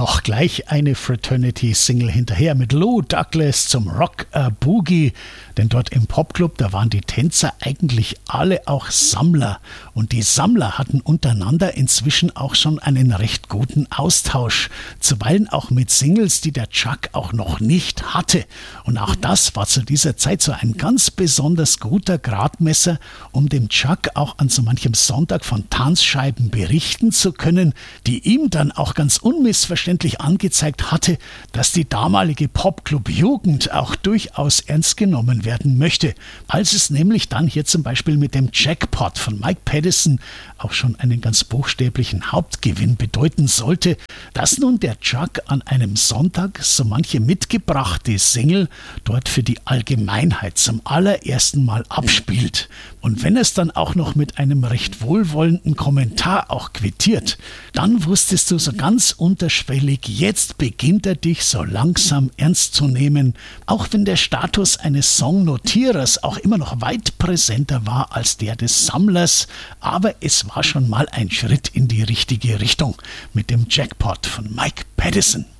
auch gleich eine Fraternity-Single hinterher mit Lou Douglas zum Rock a Boogie. Denn dort im Popclub, da waren die Tänzer eigentlich alle auch Sammler. Und die Sammler hatten untereinander inzwischen auch schon einen recht guten Austausch. Zuweilen auch mit Singles, die der Chuck auch noch nicht hatte. Und auch das war zu dieser Zeit so ein ganz besonders guter Gradmesser, um dem Chuck auch an so manchem Sonntag von Tanzscheiben berichten zu können, die ihm dann auch ganz unmissverständlich angezeigt hatte, dass die damalige Popclub-Jugend auch durchaus ernst genommen werden möchte. Als es nämlich dann hier zum Beispiel mit dem Jackpot von Mike Patterson auch schon einen ganz buchstäblichen Hauptgewinn bedeuten sollte, dass nun der Chuck an einem Sonntag so manche mitgebrachte Single dort für die Allgemeinheit zum allerersten Mal abspielt. Und wenn es dann auch noch mit einem recht wohlwollenden Kommentar auch quittiert, dann wusstest du so ganz unterschwellig, jetzt beginnt er dich so langsam ernst zu nehmen, auch wenn der Status eines Songnotierers auch immer noch weit präsenter war als der des Sammlers, aber es war schon mal ein Schritt in die richtige Richtung mit dem Jackpot von Mike Patterson.